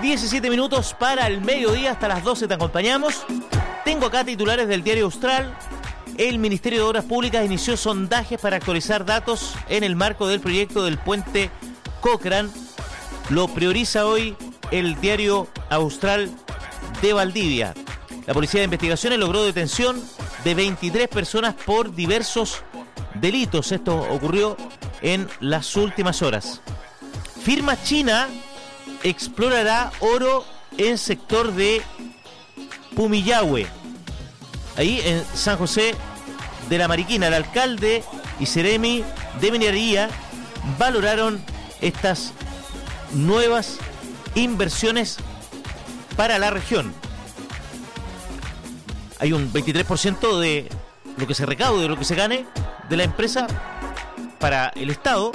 17 minutos para el mediodía, hasta las 12 te acompañamos. Tengo acá titulares del diario Austral. El Ministerio de Obras Públicas inició sondajes para actualizar datos en el marco del proyecto del puente Cochrane. Lo prioriza hoy el diario Austral de Valdivia. La Policía de Investigaciones logró detención de 23 personas por diversos delitos. Esto ocurrió en las últimas horas. Firma china explorará oro en sector de Pumillahue, ahí en San José de la Mariquina. El alcalde y Seremi de Minería valoraron estas nuevas inversiones para la región. Hay un 23% de lo que se recaude, de lo que se gane de la empresa para el Estado.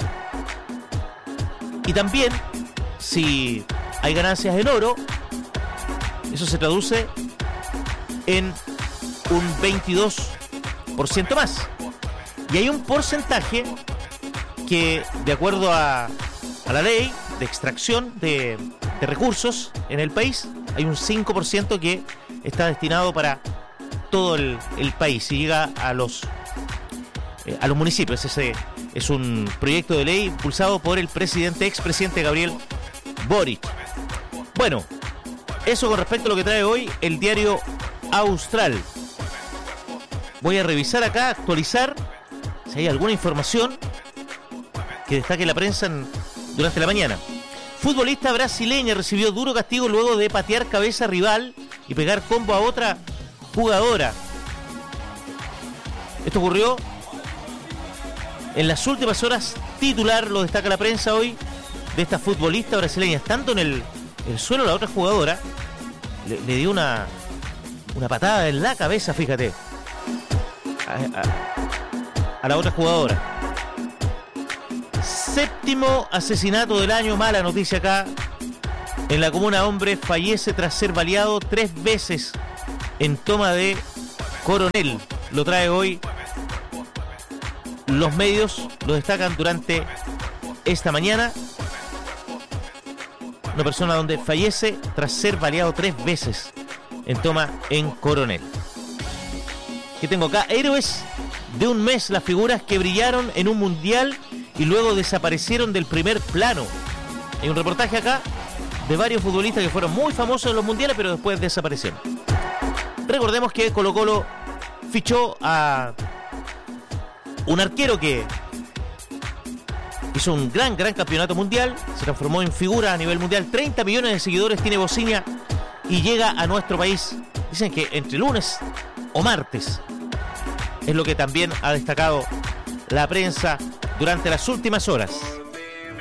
Y también, si hay ganancias en oro, eso se traduce en un 22% más. Y hay un porcentaje que, de acuerdo a la ley de extracción de recursos en el país, hay un 5% que está destinado para todo el país y llega a los municipios. Ese es un proyecto de ley impulsado por el expresidente Gabriel Boric. Bueno, eso con respecto a lo que trae hoy el diario Austral. Voy a revisar acá, actualizar si hay alguna información que destaque la prensa durante la mañana. Futbolista brasileña recibió duro castigo luego de patear cabeza rival y pegar combo a otra jugadora. Esto ocurrió en las últimas horas. Titular, lo destaca la prensa hoy, de esta futbolista brasileña. Tanto en el suelo, la otra jugadora le dio una patada en la cabeza, fíjate, a la otra jugadora. Séptimo asesinato del año. Mala noticia acá. En la comuna, hombre fallece tras ser baleado 3 veces en toma de Coronel. Lo trae hoy. Los medios lo destacan durante esta mañana. Una persona donde fallece tras ser baleado 3 veces en toma en Coronel. ¿Qué tengo acá? Héroes de un mes, las figuras que brillaron en un mundial y luego desaparecieron del primer plano. Hay un reportaje acá de varios futbolistas que fueron muy famosos en los mundiales, pero después desaparecieron. Recordemos que Colo-Colo fichó a un arquero que hizo un gran campeonato mundial, se transformó en figura a nivel mundial. 30 millones de seguidores tiene Bociña y llega a nuestro país, dicen que entre lunes o martes. Es lo que también ha destacado la prensa durante las últimas horas.